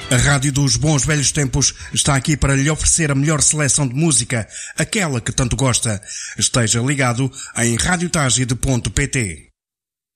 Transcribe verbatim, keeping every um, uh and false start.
A Rádio dos Bons Velhos Tempos está aqui para lhe oferecer a melhor seleção de música, aquela que tanto gosta. Esteja ligado em radiotagide ponto pt.